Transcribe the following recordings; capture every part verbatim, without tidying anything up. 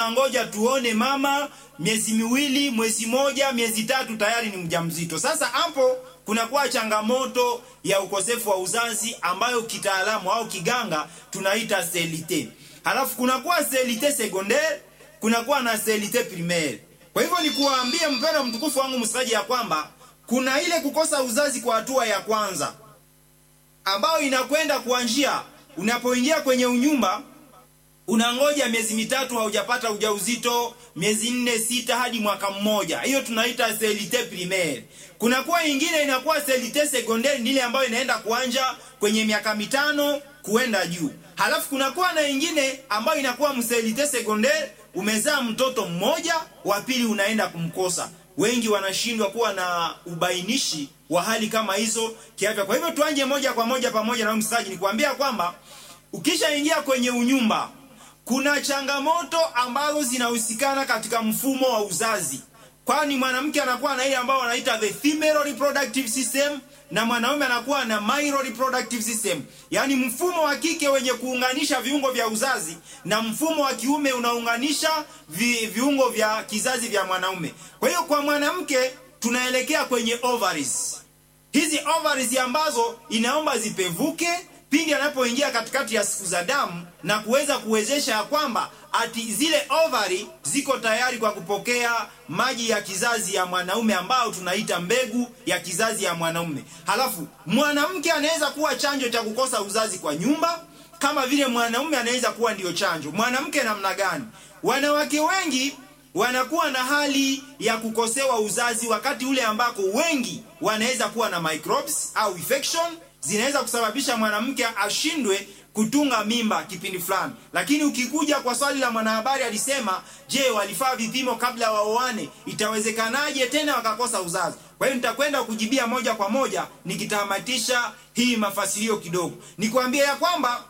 tunangoja tuone mama miezi miwili, mwezi moja, miezi tatu tayari ni mjamzito. Sasa hapo kunakuwa changamoto ya ukosefu wa uzazi ambayo kitaalamu au kiganga tunaita sterilite. Halafu kunakuwa sterilite secondaire, kunakuwa na sterilite primaire. Kwa hivyo ni kuambia mpendwa mtukufu wangu msikilizaji ya kwamba kuna ile kukosa uzazi kwa hatua ya kwanza ambayo inakwenda kuanzia unapoingia kwenye unyumba, unangoja miezi mitatu haujapata ujauzito, miezi nne, sita hadi mwaka mmoja. Hiyo tunaita sterilite primaire. Kuna kuwa nyingine inakuwa sterilite secondaire, ile ambayo inaenda kuanja kwenye miaka mitano kuenda juu. Halafu kuna kuwa na nyingine ambayo inakuwa sterilite secondaire, umezaa mtoto mmoja, wa pili unaenda kumkosa. Wengi wanashindwa kuwa na ubainishi wa hali kama hizo kiafya. Kwa hivyo tuanje moja kwa moja pamoja na msikilizaji ni kuambia kwamba ukishaingia kwenye unyumba kuna changamoto ambazo zinahusikana katika mfumo wa uzazi. Kwani mwanamke anakuwa na ile ambao wanaita the female reproductive system na mwanaume anakuwa na male reproductive system. Yaani mfumo wa kike wenye kuunganisha viungo vya uzazi na mfumo wa kiume unaunganisha vi, viungo vya kizazi vya mwanaume. Kwa hiyo kwa mwanamke tunaelekea kwenye ovaries. Hizi ovaries ambazo inaomba zipevuke pindi anapoingia katikati ya siku za damu na kuweza kuwezesha ya kwamba ati zile ovary ziko tayari kwa kupokea maji ya kizazi ya mwanaume ambao tunaita mbegu ya kizazi ya mwanaume. Halafu mwanamke anaweza kuwa chanjo cha kukosa uzazi kwa nyumba kama vile mwanaume anaweza kuwa ndio chanjo. Mwanamke namna gani? Wanawake wengi wanakuwa na hali ya kukosewa uzazi wakati ule ambako wengi wanaweza kuwa na microbes au infection zinaweza kusababisha mwanamke ashindwe kutunga mimba kipindi fulani. Lakini ukikuja kwa swali la mwanahabari alisema, je, walifaa vipimo kabla waoane? Itawezekanaje tena wakakosa uzazi? Kwa hiyo nitakwenda kujibia moja kwa moja nikitamatisha hii mafasilio kidogo. Nikwambia ya kwamba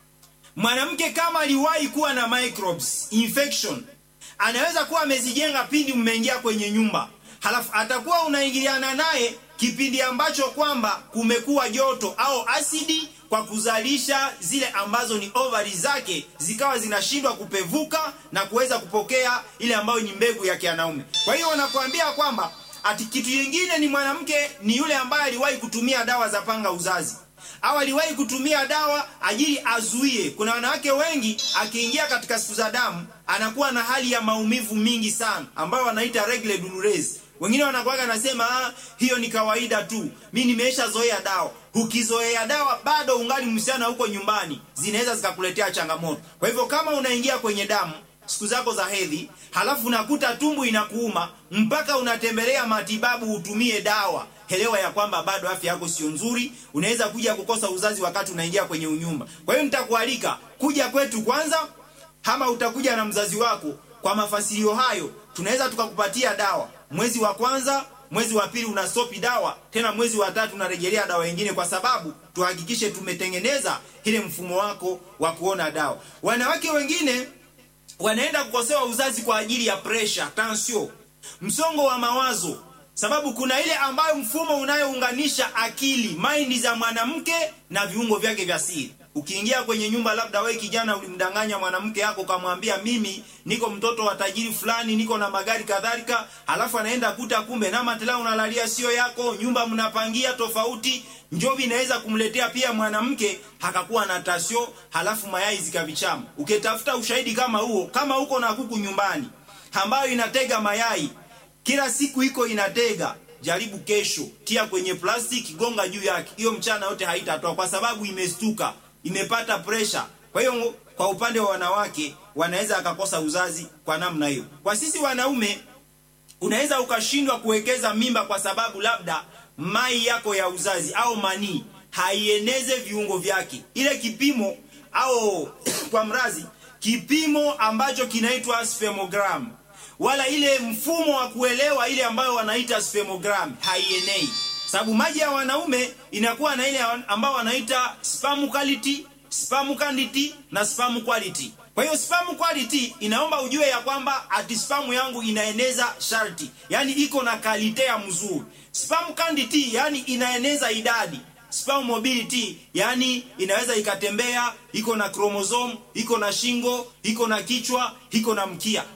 mwanamke kama aliwahi kuwa na microbes infection, anaweza kuwa amezijenga pindi mmeingia kwenye nyumba. Halafu atakuwa unaingiliana naye kipindi ambacho kwamba kumekuwa joto au asidi kwa kuzalisha zile ambazo ni ovaries zake zikawa zinashindwa kupevuka na kuweza kupokea ile ambayo ni mbegu ya kianaume. Kwa hiyo wanakuambia kwamba ati kitu kingine ni mwanamke ni yule ambaye aliwahi kutumia dawa za panga uzazi au aliwahi kutumia dawa ajili azuie. Kuna wanawake wengi akiingia katika siku za damu anakuwa na hali ya maumivu mingi sana ambayo wanaita regla douloureuse. Wengine wanakuwa wanasema ah, hiyo ni kawaida tu, mimi nimeshazoea dawa. Ukizoea dawa bado ungali msichana huko nyumbani, zinaweza zikakuletea changamoto. Kwa hivyo kama unaingia kwenye damu siku zako za hedhi, halafu unakuta tumbo inakuuma mpaka unatembelea matibabu utumie dawa, elewa ya kwamba bado afya yako sio nzuri, unaweza kuja kukosa uzazi wakati unaingia kwenye unyumba. Kwa hiyo nitakualika kuja kwetu kwanza, ama utakuja na mzazi wako. Kwa mafasilio hayo tunaweza tukakupatia dawa. Mwezi wa kwanza, mwezi wa pili unastopi dawa, tena mwezi wa tatu unarejelea dawa nyingine, kwa sababu tuhakikishe tumetengeneza ile mfumo wako wa kuona dawa. Wanawake wengine wanaenda kukosewa uzazi kwa ajili ya pressure, tension, msongo wa mawazo. Sababu kuna ile ambayo mfumo unayounganisha akili, mind za mwanamke na viungo vyake vya siri. Ukiingia kwenye nyumba, labda wewe kijana ulimdanganya mwanamke yako kamwambia mimi niko mtoto wa tajiri fulani, niko na magari kadhalika, halafu anaenda kuta kumbe na matela unalalia sio yako, nyumba mnapangia tofauti. Njobi inaweza kumletea pia mwanamke hakakuwa na tasio, halafu mayai zikavichama. Ukitafuta ushahidi kama huo, kama uko na kuku nyumbani ambayo inatega mayai kila siku iko inatega, jaribu kesho, tia kwenye plastiki, gonga juu yake. Hiyo mchana yote haitatoa kwa sababu imestuka, imepata pressure. Kwa hiyo kwa upande wa wanawake wanaweza akakosa uzazi kwa namna hiyo. Kwa sisi wanaume unaweza ukashindwa kuwekeza mimba kwa sababu labda mai yako ya uzazi au manii haieneze viungo vyake. Ile kipimo au kwa mrazi kipimo ambacho kinaitwa spermogram, wala ile mfumo wa kuelewa ile ambayo wanaita spermogram haienei. Sababu maji ya wanaume inakuwa na ile ambao wanaita sperm quality, sperm quantity na sperm quality. Kwa hiyo sperm quality inaomba ujue ya kwamba ati sperm yangu inaeneza sharti, yani iko na kalite ya mzuri. Sperm quantity yani inaeneza idadi. Sperm mobility yani inaweza ikatembea, iko na chromosome, iko na shingo, iko na kichwa, iko na mkia.